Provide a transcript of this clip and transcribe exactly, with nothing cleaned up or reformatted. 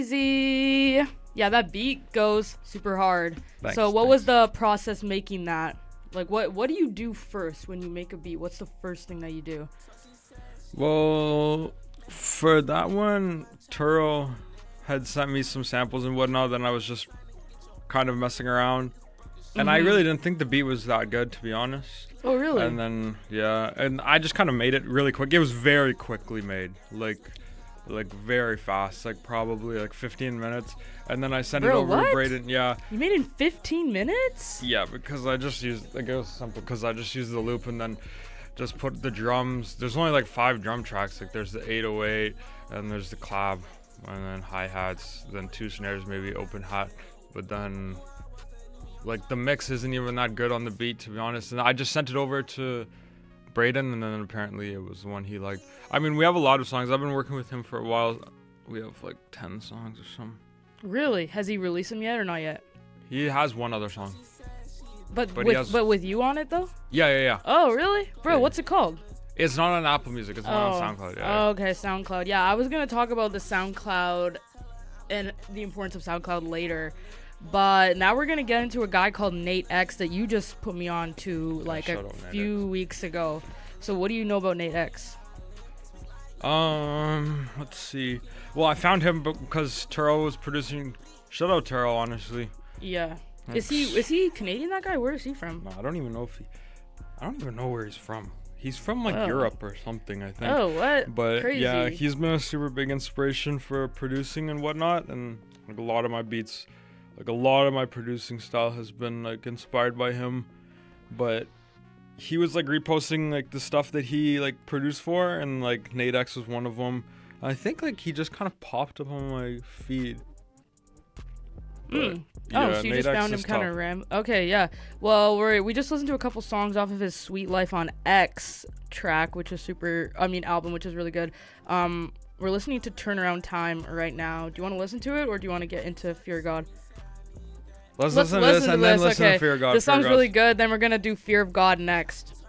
Easy. Yeah, that beat goes super hard. Thanks, so what thanks. was the process making that? Like, what what do you do first when you make a beat? What's the first thing that you do? Well, for that one, Turo had sent me some samples and whatnot. Then I was just kind of messing around, and Mhm. I really didn't think the beat was that good, to be honest. Oh, really? And then yeah, and I just kind of made it really quick. It was very quickly made, like, like very fast, like probably like fifteen minutes. And then I sent Bro, it over what? to Braden. Yeah, You made it in fifteen minutes? yeah, because I just used like it was simple because I just used the loop and then just put the drums. There's only like five drum tracks. Like there's the eight oh eight and there's the clap and then hi hats, then two snares, maybe open hat, but then. Like the mix isn't even that good on the beat, to be honest. And I just sent it over to Braden, and then apparently it was the one he liked. I mean, we have a lot of songs. I've been working with him for a while. We have like ten songs or something. Really? Has he released them yet or not yet? He has one other song. But, But he with has- but with you on it though? Yeah, yeah, yeah. Oh, really? Bro, Yeah. what's it called? It's not on Apple Music. It's not Oh. on SoundCloud. Yeah. Oh, okay, SoundCloud. Yeah, I was gonna talk about the SoundCloud and the importance of SoundCloud later, but now we're gonna get into a guy called Nate X that you just put me on to like shout a out Nate few weeks ago. So what do you know about Nate X? Um, let's see. Well, I found him because Turo was producing. Shout out Turo, honestly. Yeah. Is he is he Canadian? That guy? Where is he from? No, I don't even know if he. I don't even know where he's from. He's from like Oh. Europe or something, I think. Oh, what? But Crazy. yeah, he's been a super big inspiration for producing and whatnot, and like a lot of my beats, like a lot of my producing style has been like inspired by him. But he was like reposting like the stuff that he like produced for, and like Nate X was one of them. I think like he just kind of popped up on my feed. But, Mm. yeah, oh, so you Nate just X found him is kind tough. of ram. Okay, yeah. Well, we're we just listened to a couple songs off of his Sweet Life on X track, which is super. I mean, album, which is really good. Um, we're listening to Turnaround Time right now. Do you want to listen to it, or do you want to get into Fear of God? Let's, Let's listen to this listen and to then this, listen okay. to Fear of God. This Fear of song's God. really good. Then we're gonna do Fear of God next.